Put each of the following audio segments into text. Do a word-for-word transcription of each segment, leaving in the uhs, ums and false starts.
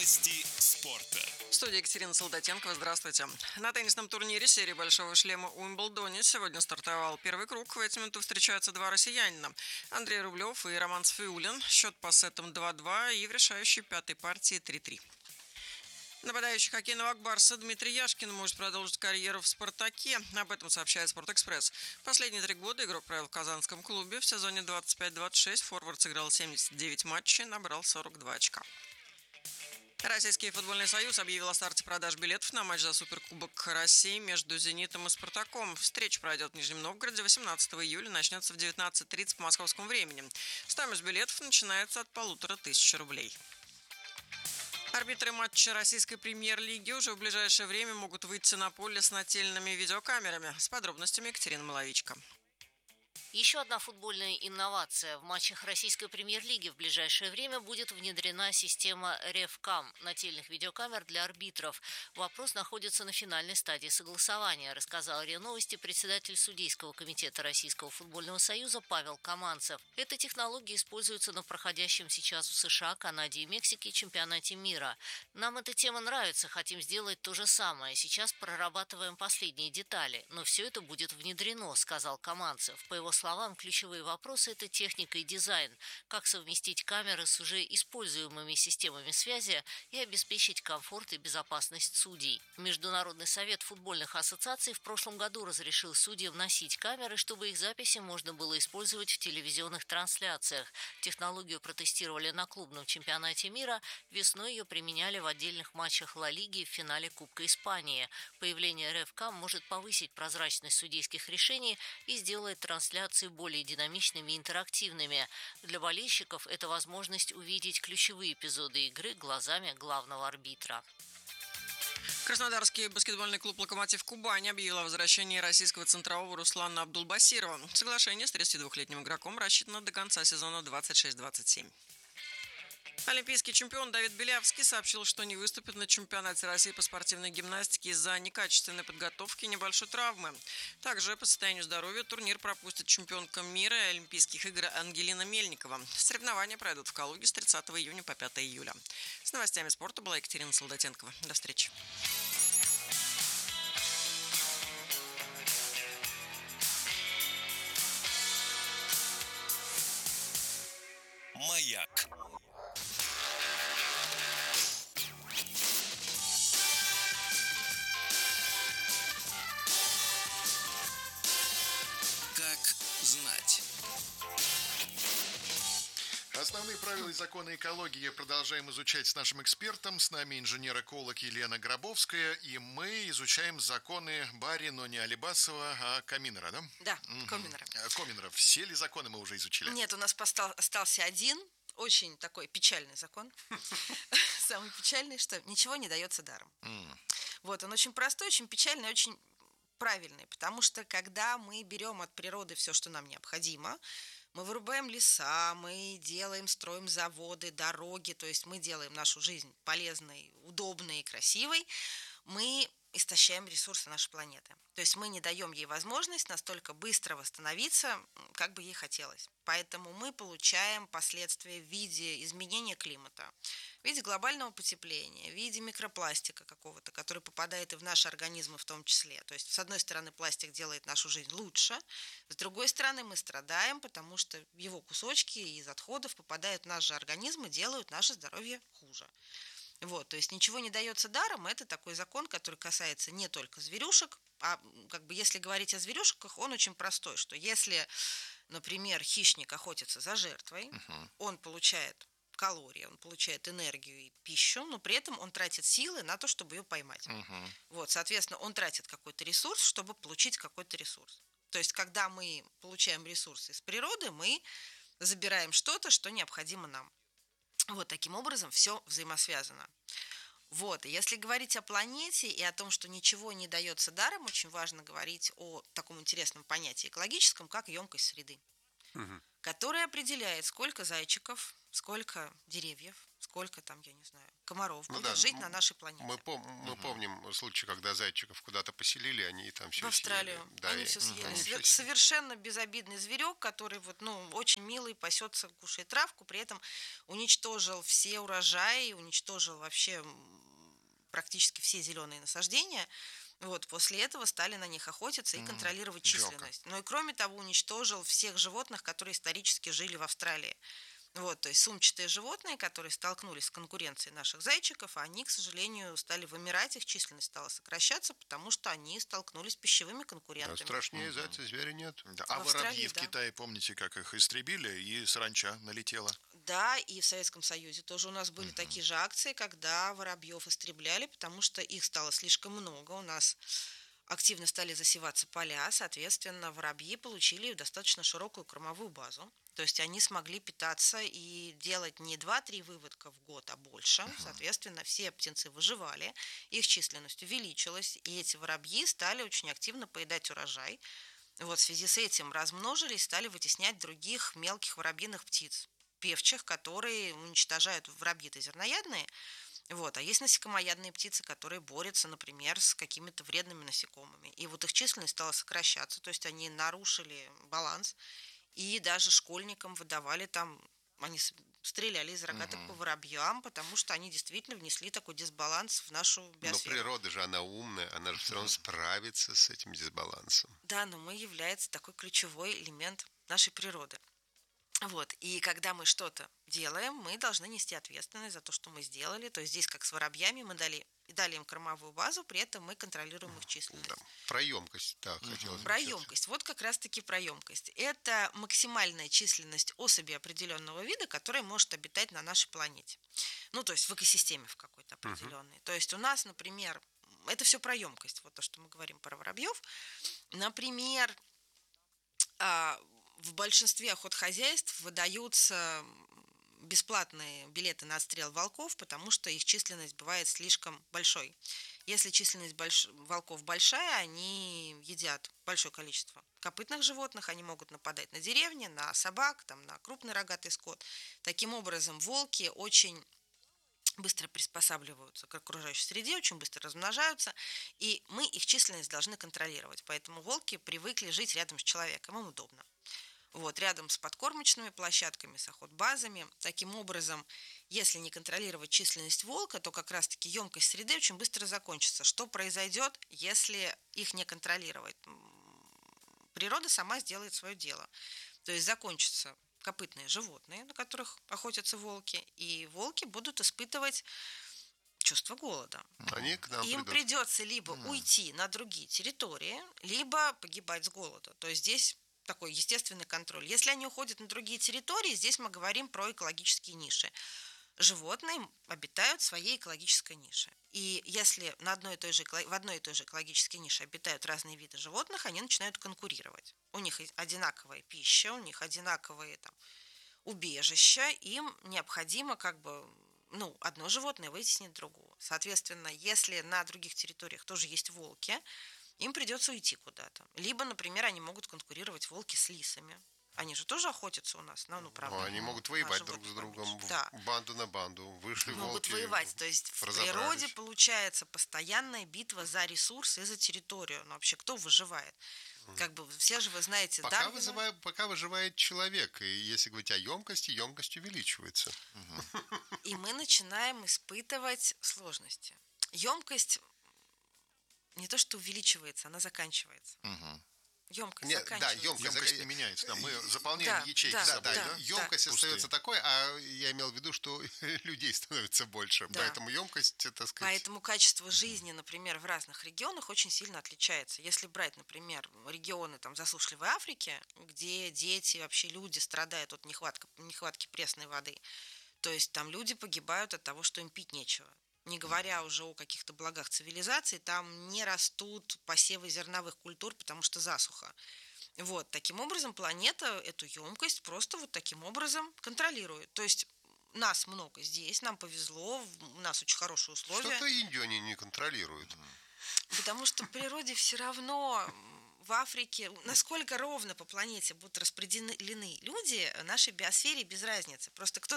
Новости спорта. В студии Екатерина Солдатенкова. Здравствуйте. На теннисном турнире серии «Большого шлема» в Уимблдоне сегодня стартовал первый круг. В эти минуты встречаются два россиянина. Андрей Рублев и Роман Сфиулин. Счет по сетам два-два и в решающей пятой партии три-три. Нападающий хоккейного «Ак-Барса» Дмитрий Яшкин может продолжить карьеру в «Спартаке». Об этом сообщает «Спортэкспресс». Последние три года игрок провел в казанском клубе. В сезоне двадцать пять двадцать шесть форвард сыграл семьдесят девять матчей, набрал сорок два очка. Российский футбольный союз объявил о старте продаж билетов на матч за Суперкубок России между «Зенитом» и «Спартаком». Встреча пройдет в Нижнем Новгороде восемнадцатого июля, начнется в девятнадцать тридцать по московскому времени. Стоимость билетов начинается от полутора тысяч рублей. Арбитры матча российской премьер-лиги уже в ближайшее время могут выйти на поле с нательными видеокамерами. С подробностями Екатерина Маловичка. Еще одна футбольная инновация. В матчах российской премьер-лиги в ближайшее время будет внедрена система Ревкам – нательных видеокамер для арбитров. Вопрос находится на финальной стадии согласования, рассказал РИА Новости председатель судейского комитета Российского футбольного союза Павел Каманцев. Эта технология используется на проходящем сейчас в США, Канаде и Мексике чемпионате мира. Нам эта тема нравится, хотим сделать то же самое. Сейчас прорабатываем последние детали, но все это будет внедрено, сказал Каманцев. По его словам, ключевые вопросы – это техника и дизайн, как совместить камеры с уже используемыми системами связи и обеспечить комфорт и безопасность судей. Международный совет футбольных ассоциаций в прошлом году разрешил судьям носить камеры, чтобы их записи можно было использовать в телевизионных трансляциях. Технологию протестировали на клубном чемпионате мира, весной ее применяли в отдельных матчах Ла Лиги и в финале Кубка Испании. Появление Ревкам может повысить прозрачность судейских решений и сделает трансляцию более динамичными и интерактивными. Для болельщиков это возможность увидеть ключевые эпизоды игры глазами главного арбитра. Краснодарский баскетбольный клуб «Локомотив Кубань» объявил о возвращении российского центрового Руслана Абдулбасирова. Соглашение с тридцатидвухлетним игроком рассчитано до конца сезона двадцать шесть двадцать семь. Олимпийский чемпион Давид Белявский сообщил, что не выступит на чемпионате России по спортивной гимнастике из-за некачественной подготовки и небольшой травмы. Также по состоянию здоровья турнир пропустит чемпионка мира и Олимпийских игр Ангелина Мельникова. Соревнования пройдут в Калуге с тридцатого июня по пятого июля. С новостями спорта была Екатерина Солдатенкова. До встречи. Маяк. Как знать. Основные правила и законы экологии продолжаем изучать с нашим экспертом. С нами инженер-эколог Елена Гробовская. И мы изучаем законы Барри, но не Алибасова, а Коминера, да? Да, угу. Коминера. Коминера. Все ли законы мы уже изучили? Нет, у нас постал, остался один, очень такой печальный закон. Самый печальный, что ничего не дается даром. Вот, он очень простой, очень печальный, очень правильный. Потому что, когда мы берем от природы все, что нам необходимо, мы вырубаем леса, мы делаем, строим заводы, дороги, то есть мы делаем нашу жизнь полезной, удобной и красивой, мы истощаем ресурсы нашей планеты. То есть мы не даем ей возможность настолько быстро восстановиться, как бы ей хотелось. Поэтому мы получаем последствия в виде изменения климата, в виде глобального потепления, в виде микропластика какого-то, который попадает и в наши организмы в том числе. То есть, с одной стороны, пластик делает нашу жизнь лучше, с другой стороны, мы страдаем, потому что его кусочки из отходов попадают в наш же организм и делают наше здоровье хуже. Вот, то есть ничего не дается даром, это такой закон, который касается не только зверюшек, а как бы если говорить о зверюшках, он очень простой, что если, например, хищник охотится за жертвой, uh-huh. он получает калории, он получает энергию и пищу, но при этом он тратит силы на то, чтобы ее поймать. Uh-huh. Вот, соответственно, он тратит какой-то ресурс, чтобы получить какой-то ресурс. То есть, когда мы получаем ресурсы из природы, мы забираем что-то, что необходимо нам. Вот таким образом все взаимосвязано. Вот, и если говорить о планете и о том, что ничего не дается даром, очень важно говорить о таком интересном понятии экологическом, как емкость среды, угу. которая определяет, сколько зайчиков, сколько деревьев, сколько там, я не знаю, комаров Ну будет да, жить м- на нашей планете. Мы, пом- мы помним случай, когда зайчиков куда-то поселили, они и там все В Австралию. съели. Да, Они и- все съели. они Свер- всё съели. Совершенно безобидный зверек, который вот, ну, очень милый, пасется, кушает травку, при этом уничтожил все урожаи, уничтожил вообще м, практически все зеленые насаждения. Вот, после этого стали на них охотиться и контролировать жалко. численность. Ну и кроме того, уничтожил всех животных, которые исторически жили в Австралии. Вот, то есть сумчатые животные, которые столкнулись с конкуренцией наших зайчиков, они, к сожалению, стали вымирать, их численность стала сокращаться, потому что они столкнулись с пищевыми Да, конкурентами. страшнее зайца зверя нет. Да, а В Австралии, воробьи в да. Китае, помните, как их истребили, и саранча налетела? Да, и в Советском Союзе тоже у нас были такие же акции, когда воробьев истребляли, потому что их стало слишком много. У нас активно стали засеваться поля, соответственно, воробьи получили достаточно широкую кормовую базу. То есть они смогли питаться и делать не два-три выводка в год, а больше. Соответственно, все птенцы выживали, их численность увеличилась, и эти воробьи стали очень активно поедать урожай. Вот в связи с этим размножились, стали вытеснять других мелких воробьиных птиц, певчих, которые уничтожают воробьи-то зерноядные. Вот. А есть насекомоядные птицы, которые борются, например, с какими-то вредными насекомыми. И вот их численность стала сокращаться, то есть они нарушили баланс. И даже школьникам выдавали там, они с- стреляли из рогаток по воробьям, потому что они действительно внесли такой дисбаланс в нашу Но биосферу. природа же, она умная, она же все равно справится с этим дисбалансом. Да, но мы является такой ключевой элемент нашей природы. Вот. И когда мы что-то делаем, мы должны нести ответственность за то, что мы сделали. То есть здесь, как с воробьями, мы дали, дали им кормовую базу, при этом мы контролируем их численность. Да. Про емкость, да, хотелось бы Про сейчас. емкость. Вот как раз-таки про емкость. Это максимальная численность особи определенного вида, которая может обитать на нашей планете. Ну, то есть в экосистеме в какой-то определенной. То есть у нас, например, это все про емкость, вот то, что мы говорим про воробьев. Например, а, в большинстве охотхозяйств выдаются бесплатные билеты на отстрел волков, потому что их численность бывает слишком большой. Если численность больш... волков большая, они едят большое количество копытных животных, они могут нападать на деревни, на собак, там, на крупный рогатый скот. Таким образом, волки очень быстро приспосабливаются к окружающей среде, очень быстро размножаются, и мы их численность должны контролировать. Поэтому волки привыкли жить рядом с человеком, им удобно. Вот, рядом с подкормочными площадками, с охотбазами. Таким образом, если не контролировать численность волка, то как раз-таки емкость среды очень быстро закончится. Что произойдет, если их не контролировать? Природа сама сделает свое дело. То есть закончатся копытные животные, на которых охотятся волки, и волки будут испытывать чувство голода. Они к нам Им придут. придется либо уйти на другие территории, либо погибать с голода. То есть здесь такой естественный контроль. Если они уходят на другие территории, здесь мы говорим про экологические ниши. Животные обитают в своей экологической нише. И если на одной и той же, в одной и той же экологической нише обитают разные виды животных, они начинают конкурировать. У них одинаковая пища, у них одинаковые там, убежища, им необходимо как бы, ну, одно животное вытеснить другого. Соответственно, если на других территориях тоже есть волки, им придется уйти куда-то. Либо, например, они могут конкурировать волки с лисами. Они же тоже охотятся у нас, ну, ну правда. Ну, они могут на воевать животных друг с другом, поменьше. в Да. банду на банду. Вышли Могут волки, воевать. То есть в разобрались. природе получается постоянная битва за ресурсы и за территорию. Но вообще кто выживает? Как бы все же вы знаете, Пока, Дарвина. вызывает, пока выживает человек. И если говорить о емкости, емкость увеличивается. И мы начинаем испытывать сложности. Емкость не то что увеличивается, она заканчивается. Емкость Нет, да, заканчивается. емкость. Емкость не меняется, да, мы заполняем Да, ячейки да, Да, собой, да, да? емкость да. остается Пустые. такой, а я имел в виду, что людей становится больше. Да. Поэтому емкость, так сказать. Поэтому качество жизни, например, в разных регионах очень сильно отличается. Если брать, например, регионы там, засушливой Африки, где дети, вообще люди страдают от нехватки, нехватки пресной воды, то есть там люди погибают от того, что им пить нечего. Не говоря уже о каких-то благах цивилизации, там не растут посевы зерновых культур, потому что засуха. Вот, таким образом, планета эту емкость просто вот таким образом контролирует. То есть нас много здесь, нам повезло, у нас очень хорошие условия. Что-то Индию они не контролируют. Потому что в природе все равно в Африке, насколько ровно по планете будут распределены люди, нашей биосфере без разницы. Просто кто-то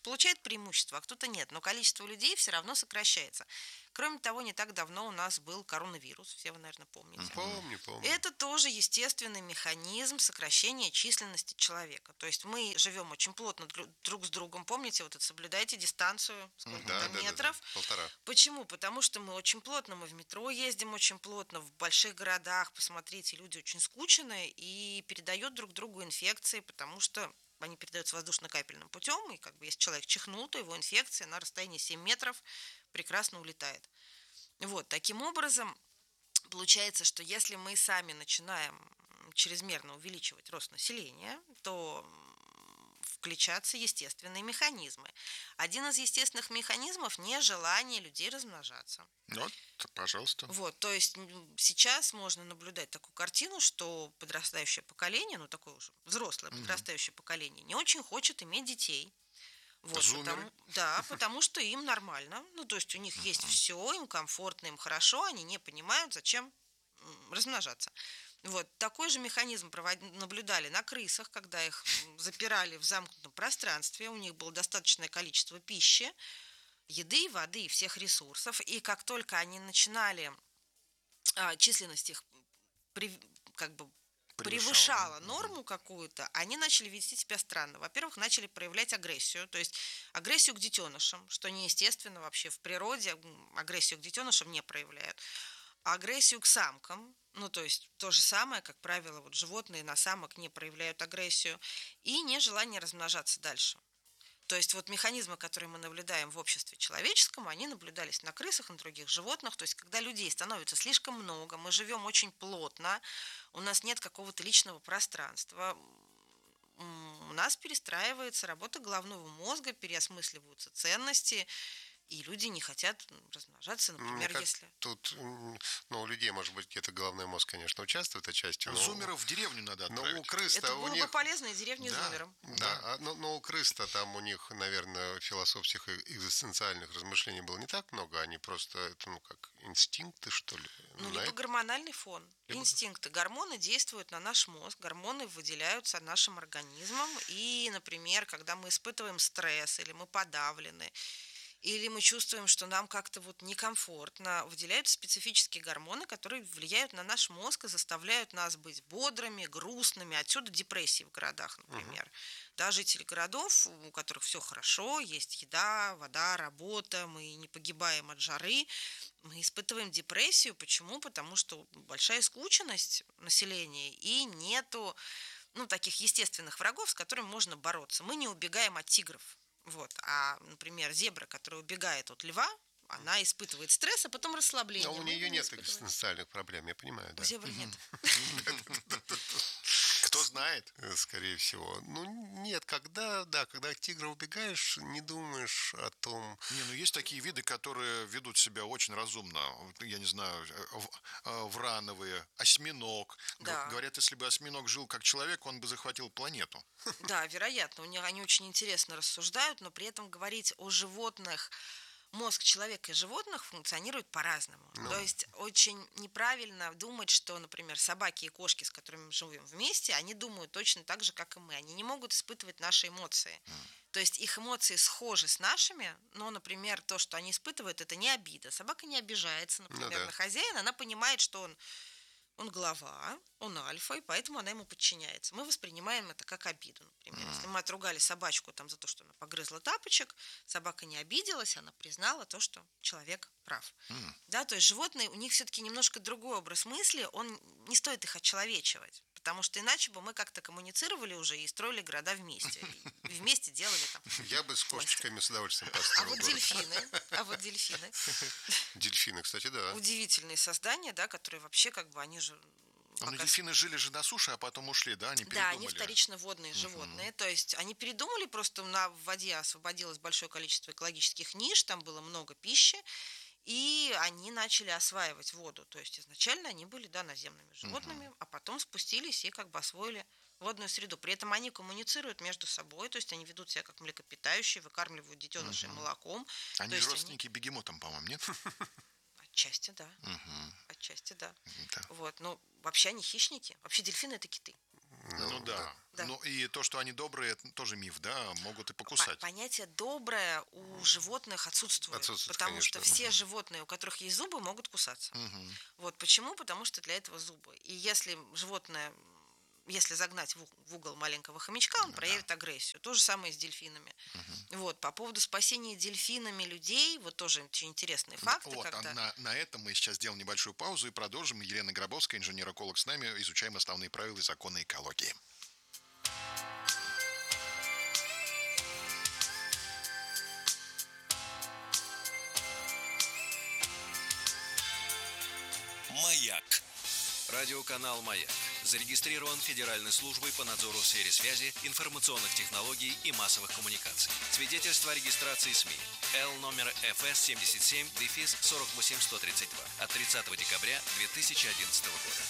получает преимущество, а кто-то нет. Но количество людей все равно сокращается. Кроме того, не так давно у нас был коронавирус, все вы, наверное, помните. Помню, помню. Это тоже естественный механизм сокращения численности человека. То есть мы живем очень плотно друг с другом. Помните, вот это соблюдайте дистанцию, сколько Да, там да, да, метров. да, полтора. Почему? Потому что мы очень плотно, мы в метро ездим очень плотно, в больших городах, посмотрите, люди очень скучные и передают друг другу инфекции, потому что они передаются воздушно-капельным путем, и как бы если человек чихнул, то его инфекция на расстоянии семь метров прекрасно улетает. Вот, таким образом, получается, что если мы сами начинаем чрезмерно увеличивать рост населения, то включаться естественные механизмы. Один из естественных механизмов – нежелание людей размножаться. Вот, пожалуйста. Вот, то есть сейчас можно наблюдать такую картину, что подрастающее поколение, ну такое уже взрослое подрастающее угу. поколение, не очень хочет иметь детей. Вот, потому, да, потому что им нормально. Ну, то есть у них есть все, им комфортно, им хорошо, они не понимают, зачем размножаться. Вот, такой же механизм провод... наблюдали на крысах, когда их запирали в замкнутом пространстве, у них было достаточное количество пищи, еды, воды и всех ресурсов. И как только они начинали, а, численность их при, как бы превышала норму какую-то, они начали вести себя странно. Во-первых, начали проявлять агрессию, то есть агрессию к детенышам, что неестественно вообще в природе, агрессию к детенышам не проявляют. Агрессию к самкам, ну то есть то же самое, как правило, вот животные на самок не проявляют агрессию, и нежелание размножаться дальше. То есть вот механизмы, которые мы наблюдаем в обществе человеческом, они наблюдались на крысах, на других животных. То есть когда людей становится слишком много, мы живем очень плотно, у нас нет какого-то личного пространства, у нас перестраивается работа головного мозга, переосмысливаются ценности, и люди не хотят размножаться, например, Мне если... Тут, ну, у людей, может быть, где-то головной мозг, конечно, участвует отчасти. Но... Зумеров в деревню надо отправить. Но у крыс-то Это у было них... бы полезно, и деревня да, зумером. Да, да. Но, но у крыс-то там у них, наверное, философских и экзистенциальных размышлений было не так много, они просто, это, ну, как инстинкты, что ли? Ну, на либо это... гормональный фон, либо... инстинкты. Гормоны действуют на наш мозг, гормоны выделяются нашим организмом, и, например, когда мы испытываем стресс, или мы подавлены, или мы чувствуем, что нам как-то вот некомфортно, выделяются специфические гормоны, которые влияют на наш мозг и заставляют нас быть бодрыми, грустными. Отсюда депрессии в городах, например. Uh-huh. Да, жители городов, у которых все хорошо, есть еда, вода, работа, мы не погибаем от жары, мы испытываем депрессию. Почему? Потому что большая скученность населения и нету, ну, таких естественных врагов, с которыми можно бороться. Мы не убегаем от тигров. Вот. А, например, зебра, которая убегает от льва, она испытывает стресс, а потом расслабление. Но у нее нет экзистенциальных проблем, я понимаю. Да. У зебры нет. Кто знает? Скорее всего. Ну, нет, когда, да, когда от тигра убегаешь, не думаешь о том... Не, ну есть такие виды, которые ведут себя очень разумно. Я не знаю, врановые, осьминог. Да. Говорят, если бы осьминог жил как человек, он бы захватил планету. Да, вероятно. У них они очень интересно рассуждают, но при этом говорить о животных... Мозг человека и животных функционирует по-разному. Ну. То есть очень неправильно думать, что, например, собаки и кошки, с которыми мы живем вместе, они думают точно так же, как и мы. Они не могут испытывать наши эмоции. Mm. То есть их эмоции схожи с нашими, но, например, то, что они испытывают, это не обида. Собака не обижается, например, ну, да. на хозяина. Она понимает, что он... Он глава, он альфа, и поэтому она ему подчиняется. Мы воспринимаем это как обиду, например. Mm. Если мы отругали собачку там, за то, что она погрызла тапочек, собака не обиделась, она признала то, что человек прав. Mm. Да, то есть животные, у них все-таки немножко другой образ мысли, он не стоит их очеловечивать. Потому что иначе бы мы как-то коммуницировали уже и строили города вместе. И вместе делали там. Я бы с кошечками с удовольствием построил. А вот дельфины. А вот дельфины. Дельфины, кстати, да. Удивительные создания, да, которые вообще как бы, они же... Но дельфины жили же на суше, а потом ушли, да? Они передумали. Да, они вторично водные животные. Uh-huh. То есть они передумали, просто на воде освободилось большое количество экологических ниш, там было много пищи, и они начали осваивать воду. То есть изначально они были, да, наземными животными, uh-huh. а потом спустились и как бы освоили водную среду. При этом они коммуницируют между собой, то есть они ведут себя как млекопитающие, выкармливают детенышей uh-huh. молоком. Они же родственники они... бегемотам, по-моему, нет? Отчасти, да. Угу. Отчасти, да. да. Вот. Ну, вообще они хищники. Вообще дельфины – это киты. Ну, Ну да. Да. Ну и то, что они добрые, это тоже миф, да, могут и По- покусать. Понятие доброе у животных отсутствует, Отсутствует, потому конечно. что все животные, у которых есть зубы, могут кусаться. Мгм. Вот почему? Потому что для этого зубы. И если животное, если загнать в у- в угол маленького хомячка, он проявит агрессию. То же самое и с дельфинами. Вот по поводу спасения дельфинами людей, вот тоже очень интересные факты, Вот, а когда на, на этом мы сейчас сделаем небольшую паузу и продолжим. Елена Гробовская, инженер-эколог, с нами. Изучаем основные правила и законы экологии. Маяк. Радиоканал «Маяк» зарегистрирован Федеральной службой по надзору в сфере связи, информационных технологий и массовых коммуникаций. Свидетельство о регистрации СМИ. Л номер эф эс семьдесят семь сорок восемь сто тридцать два от тридцатого декабря две тысячи одиннадцатого года.